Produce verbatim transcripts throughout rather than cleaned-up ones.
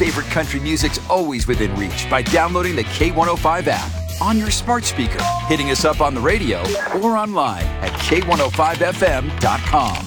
favorite country music's always within reach by downloading the K one oh five app on your smart speaker, hitting us up on the radio, or online at K one oh five F M dot com.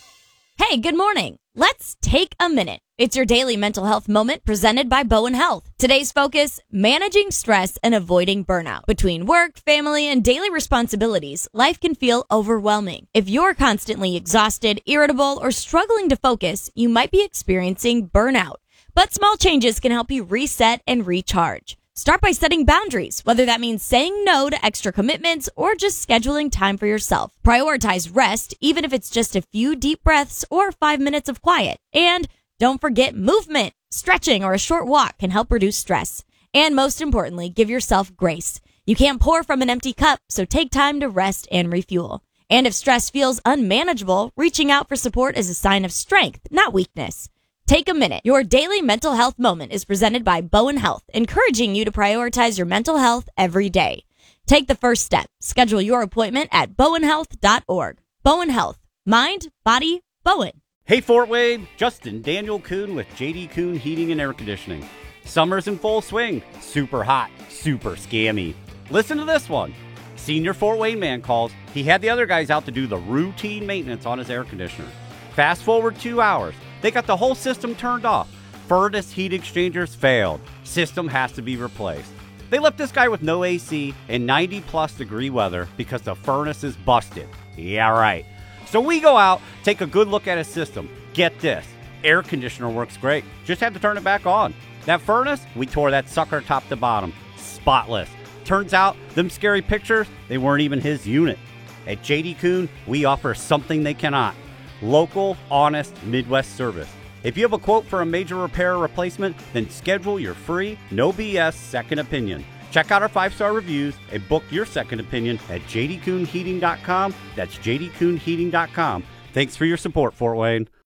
Hey, good morning. Let's take a minute. It's your daily mental health moment presented by Bowen Health. Today's focus, managing stress and avoiding burnout. Between work, family, and daily responsibilities, life can feel overwhelming. If you're constantly exhausted, irritable, or struggling to focus, you might be experiencing burnout. But small changes can help you reset and recharge. Start by setting boundaries, whether that means saying no to extra commitments or just scheduling time for yourself. Prioritize rest, even if it's just a few deep breaths or five minutes of quiet. And don't forget movement. Stretching or a short walk can help reduce stress. And most importantly, give yourself grace. You can't pour from an empty cup, so take time to rest and refuel. And if stress feels unmanageable, reaching out for support is a sign of strength, not weakness. Take a minute. Your daily mental health moment is presented by Bowen Health, encouraging you to prioritize your mental health every day. Take the first step. Schedule your appointment at bowen health dot org. Bowen Health. Mind, body, Bowen. Hey, Fort Wayne. Justin Daniel Kuhn with J D Kuhn Heating and Air Conditioning. Summer's in full swing. Super hot. Super scammy. Listen to this one. Senior Fort Wayne man calls. He had the other guys out to do the routine maintenance on his air conditioner. Fast forward two hours. They got the whole system turned off. Furnace heat exchangers failed. System has to be replaced. They left this guy with no A C in ninety plus degree weather because the furnace is busted. Yeah, right. So we go out, take a good look at his system. Get this. Air conditioner works great. Just had to turn it back on. That furnace, we tore that sucker top to bottom. Spotless. Turns out, them scary pictures, they weren't even his unit. At J D Kuhn, we offer something they cannot. Local, honest Midwest service. If you have a quote for a major repair or replacement, then schedule your free, no B S second opinion. Check out our five-star reviews and book your second opinion at J D Kuhn Heating dot com. That's J D Kuhn Heating dot com. Thanks for your support, Fort Wayne.